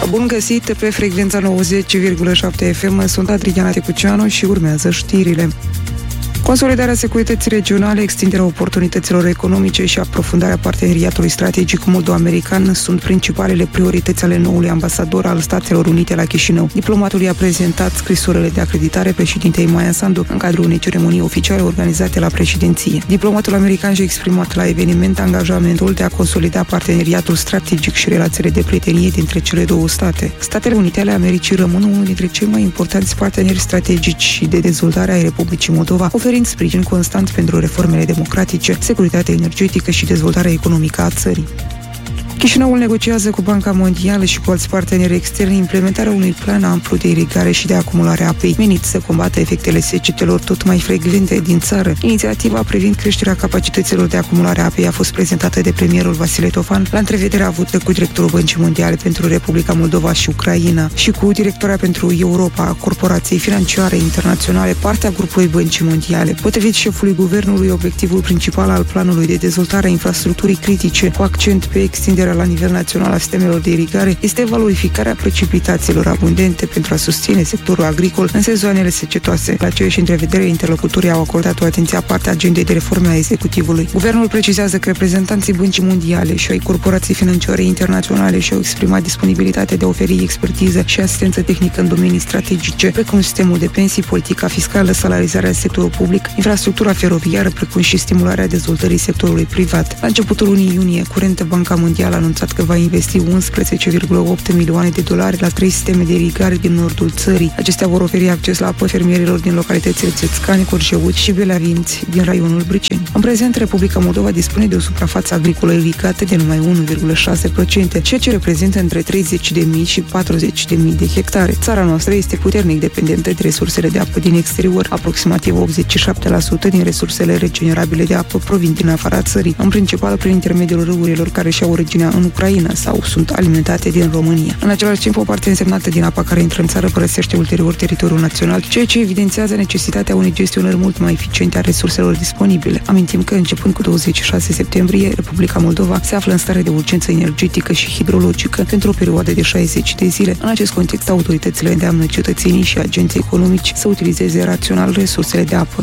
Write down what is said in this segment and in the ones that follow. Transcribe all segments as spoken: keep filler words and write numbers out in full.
Bun găsit pe frecvența nouăzeci virgulă șapte F M, sunt Adriana Tecuceanu și urmează știrile. Consolidarea securității regionale, extinderea oportunităților economice și aprofundarea parteneriatului strategic moldo-american sunt principalele priorități ale noului ambasador al Statelor Unite la Chișinău. Diplomatul i-a prezentat scrisorile de acreditare președintei Maia Sandu în cadrul unei ceremonii oficiale organizate la președinție. Diplomatul american și-a exprimat la eveniment angajamentul de a consolida parteneriatul strategic și relațiile de prietenie dintre cele două state. Statele Unite ale Americii rămân unul dintre cei mai importanți parteneri strategici și de dezvoltare ai Republicii Moldova, oferind sprijin constant pentru reformele democratice, securitatea energetică și dezvoltarea economică a țării. Chișinăul negociază cu Banca Mondială și cu alți parteneri externi implementarea unui plan amplu de irigare și de acumulare a apei, menit să combată efectele secetelor tot mai frecvente din țară. Inițiativa privind creșterea capacităților de acumulare a apei a fost prezentată de premierul Vasile Tofan la întrevederea avută cu directorul Băncii Mondiale pentru Republica Moldova și Ucraina și cu directora pentru Europa a Corporației Financiare Internaționale, partea grupului Băncii Mondiale. Potrivit șefului guvernului, obiectivul principal al planului de dezvoltare a infrastructurii critice, cu accent pe extinderea la nivel național a sistemelor de irigare, este valorificarea precipitațiilor abundente pentru a susține sectorul agricol în sezoanele secetoase. La aceeași întrevedere, interlocutorii au acordat o atenție aparte agendei de reforme a executivului. Guvernul precizează că reprezentanții Băncii Mondiale și ai Corporației Financiare Internaționale și-au exprimat disponibilitatea de a oferi expertiză și asistență tehnică în domenii strategice, precum sistemul de pensii, politica fiscală, salarizarea sectorului public, infrastructura feroviară, precum și stimularea dezvoltării sectorului privat. La începutul lunii iunie curentă, Banca Mondială a anunțat că va investi unsprezece virgulă opt milioane de dolari la trei sisteme de irigare din nordul țării. Acestea vor oferi acces la apă fermierilor din localitățile Țețcani, Corjeuț și Belavinți din raionul Briceni. În prezent, Republica Moldova dispune de o suprafață agricolă irigată de numai unu virgulă șase la sută, ceea ce reprezintă între treizeci de mii și patruzeci de mii de hectare. Țara noastră este puternic dependentă de resursele de apă din exterior. Aproximativ optzeci și șapte la sută din resursele regenerabile de apă provin din afara țării, în principal prin intermediul râurilor care și-au originea în Ucraina sau sunt alimentate din România. În același timp, o parte însemnată din apa care intră în țară părăsește ulterior teritoriul național, ceea ce evidențiază necesitatea unei gestionări mult mai eficiente a resurselor disponibile. Amintim că, începând cu douăzeci și șase septembrie, Republica Moldova se află în stare de urgență energetică și hidrologică pentru o perioadă de șaizeci de zile. În acest context, autoritățile îndeamnă cetățenii și agenții economici să utilizeze rațional resursele de apă.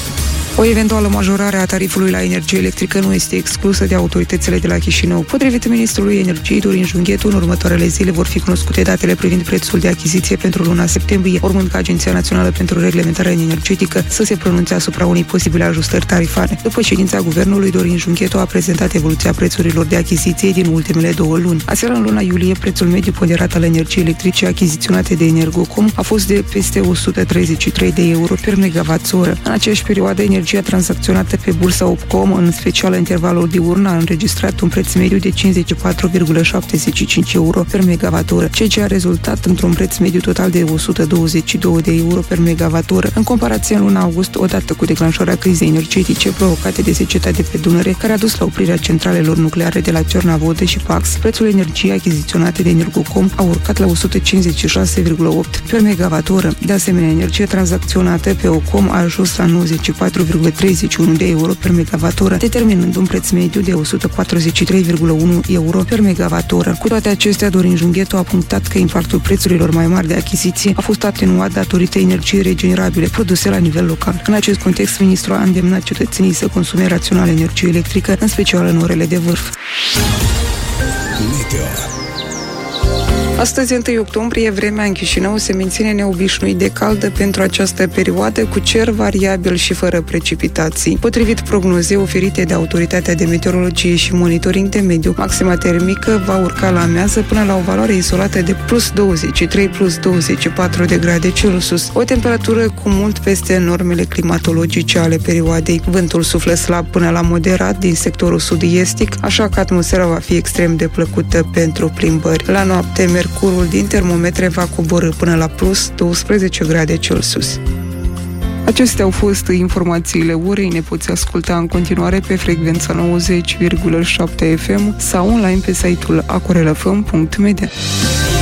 O eventuală majorare a tarifului la energie electrică nu este exclusă de autoritățile de la Chișinău. Potrivit ministrului Energiei Dorin Junghetu, în următoarele zile vor fi cunoscute datele privind prețul de achiziție pentru luna septembrie, urmând ca Agenția Națională pentru Reglementarea Energetică să se pronunțe asupra unei posibile ajustări tarifare. După ședința guvernului, Dorin Junghetu a prezentat evoluția prețurilor de achiziție din ultimele două luni. Aseară, în luna iulie, prețul mediu ponderat al energiei electrice achiziționate de Energocom a fost de peste o sută treizeci și trei de euro per megawatt-oră. În aceeași perioadă, energia tranzacționată pe bursa Opcom, în special în intervalul diurn, a înregistrat un preț mediu de cincizeci și patru virgulă șaptezeci și cinci euro per megawattoră, ceea ce a rezultat într-un preț mediu total de o sută douăzeci și doi de euro per megawattoră. În comparație, în luna august, odată cu declanșarea crizei energetice provocate de seceta de pe Dunăre, care a dus la oprirea centralelor nucleare de la Cernavodă și Pax, prețul energiei achiziționate de Energocom a urcat la o sută cincizeci și șase virgulă opt per megawattoră. De asemenea, energia tranzacționată pe Ocom a ajuns la nouăzeci și patru virgulă treizeci și unu de euro per megawattoră, determinând un preț mediu de o sută patruzeci și trei virgulă unu euro per megawattoră. Cu toate acestea, Dorin Junghetu a punctat că impactul prețurilor mai mari de achiziție a fost atenuat datorită energiei regenerabile produse la nivel local. În acest context, ministrul a îndemnat cetățenii să consume rațional energie electrică, în special în orele de vârf. Meteo. Astăzi, întâi octombrie, vremea în Chișinău se menține neobișnuit de caldă pentru această perioadă, cu cer variabil și fără precipitații. Potrivit prognozei oferite de Autoritatea de Meteorologie și Monitoring de Mediu, maxima termică va urca la amiază până la o valoare izolată de plus douăzeci și trei - douăzeci și patru de grade Celsius, o temperatură cu mult peste normele climatologice ale perioadei. Vântul suflă slab până la moderat din sectorul sud-estic, așa că atmosfera va fi extrem de plăcută pentru plimbări. La noapte, mercurul din termometre va coborî până la plus douăsprezece grade Celsius. Acestea au fost informațiile orei. Ne poți asculta în continuare pe frecvența nouăzeci virgulă șapte F M sau online pe site-ul acorelafm punct media.